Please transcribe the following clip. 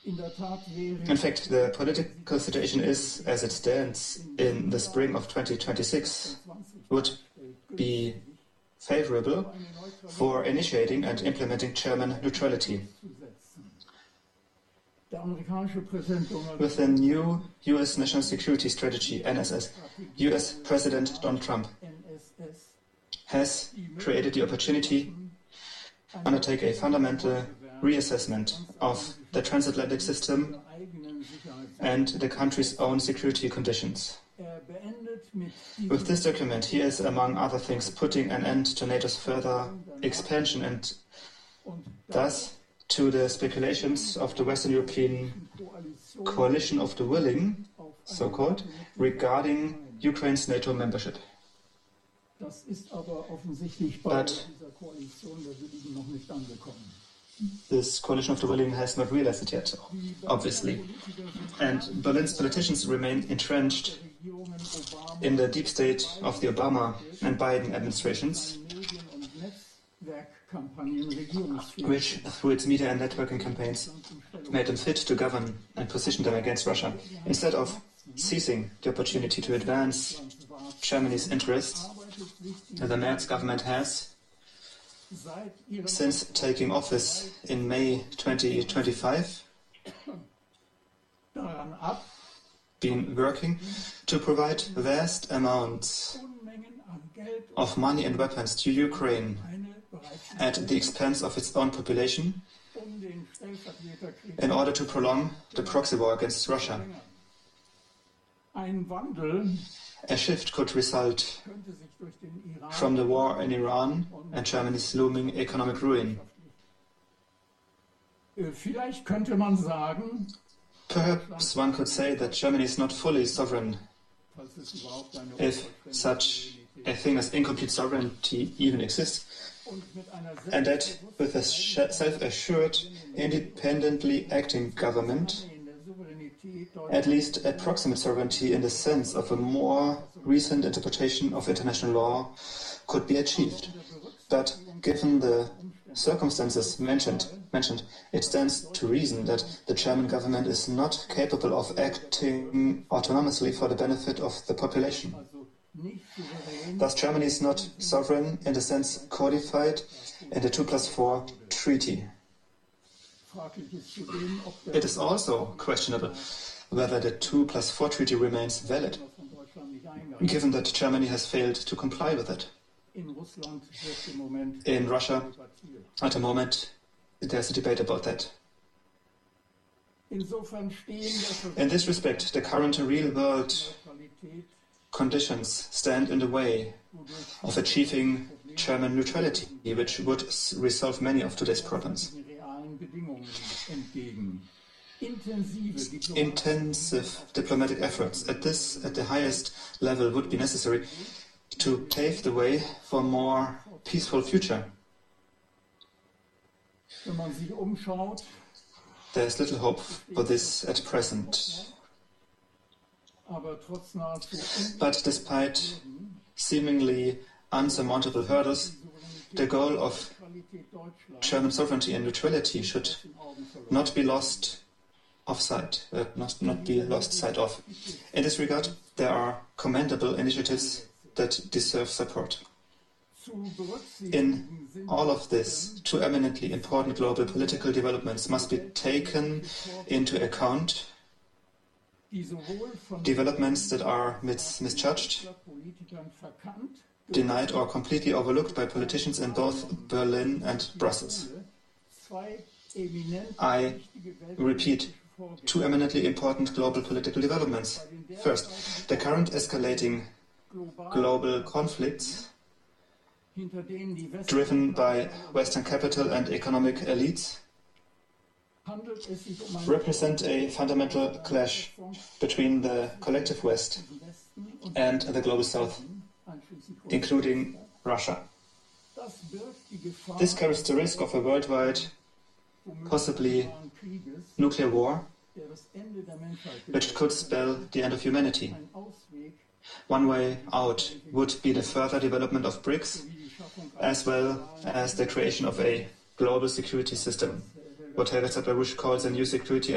In fact, the political situation is, as it stands in the spring of 2026, would be favorable for initiating and implementing German neutrality. With the new U.S. National Security Strategy, NSS, U.S. President Donald Trump has created the opportunity to undertake a fundamental reassessment of the transatlantic system and the country's own security conditions. With this document, he is, among other things, putting an end to NATO's further expansion and thus to the speculations of the Western European coalition of the willing, so-called, regarding Ukraine's NATO membership. But this coalition of the willing has not realized it yet, obviously. And Berlin's politicians remain entrenched in the deep state of the Obama and Biden administrations, which, through its media and networking campaigns, made them fit to govern and position them against Russia. Instead of seizing the opportunity to advance Germany's interests, the Merz government has, since taking office in May 2025, been working to provide vast amounts of money and weapons to Ukraine at the expense of its own population in order to prolong the proxy war against Russia. A shift could result from the war in Iran and Germany's looming economic ruin. Perhaps one could say that Germany is not fully sovereign, if such a thing as incomplete sovereignty even exists, and that with a self-assured, independently acting government, at least approximate sovereignty in the sense of a more recent interpretation of international law could be achieved. But given the circumstances mentioned, it stands to reason that the German government is not capable of acting autonomously for the benefit of the population. Thus, Germany is not sovereign in the sense codified in the 2+4 treaty. It is also questionable whether the 2+4 treaty remains valid, given that Germany has failed to comply with it. In Russia, at the moment, there's a debate about that. In this respect, the current real-world conditions stand in the way of achieving German neutrality, which would resolve many of today's problems. Intensive diplomatic efforts at the highest level would be necessary to pave the way for a more peaceful future. There's little hope for this at present. But despite seemingly unsurmountable hurdles, the goal of German sovereignty and neutrality should not be lost sight of. In this regard, there are commendable initiatives that deserve support. In all of this, two eminently important global political developments must be taken into account. Developments that are misjudged, denied or completely overlooked by politicians in both Berlin and Brussels. I repeat, two eminently important global political developments. First, the current escalating global conflicts driven by Western capital and economic elites represent a fundamental clash between the collective West and the global South, including Russia. This carries the risk of a worldwide, possibly nuclear war, which could spell the end of humanity. One way out would be the further development of BRICS, as well as the creation of a global security system, what Helga Zappler-Rusch calls a new security